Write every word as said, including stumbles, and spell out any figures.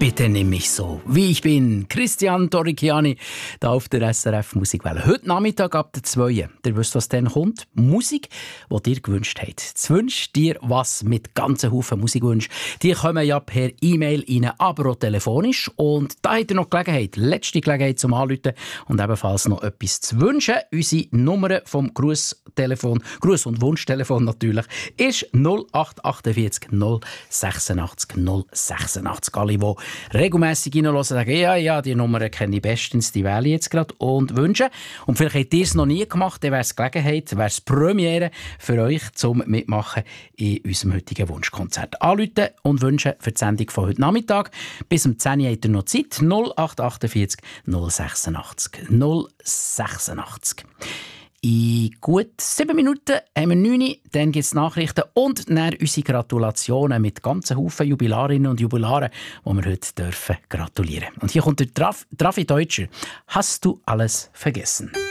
Bitte nimm mich so, wie ich bin. Christian Torrichiani, da auf der S R F Musikwelle. Heute Nachmittag ab der zwei. Ihr wisst, was dann kommt. Musik, die ihr gewünscht habt. Jetzt wünscht dir was mit ganzen Haufen Musikwünschen. Die kommen ja per E-Mail rein, aber auch telefonisch. Und da habt ihr noch Gelegenheit, letzte Gelegenheit zum Anrufen und ebenfalls noch etwas zu wünschen. Unsere Nummer vom Grußtelefon, Gruß- und Wunschtelefon natürlich, ist null acht achtundvierzig null sechsundachtzig null sechsundachtzig. Alle, die regelmässig reinhören, sagen, ja, ja, die Nummer kenne ich bestens, die wähle ich jetzt gerade und wünsche. Und vielleicht habt ihr es noch nie gemacht, dann wäre es Gelegenheit, wäre es Premiere für euch zum Mitmachen in unserem heutigen Wunschkonzert. Anrufen und wünschen für die Sendung von heute Nachmittag. Bis um zehn Uhr habt ihr noch Zeit. null acht achtundvierzig null sechsundachtzig null sechsundachtzig. In gut sieben Minuten haben wir neun Uhr, dann gibt es Nachrichten und dann unsere Gratulationen mit ganzen Haufen Jubilarinnen und Jubilaren, die wir heute dürfen gratulieren. Und hier kommt der Traf- Trafi Deutscher. Hast du alles vergessen?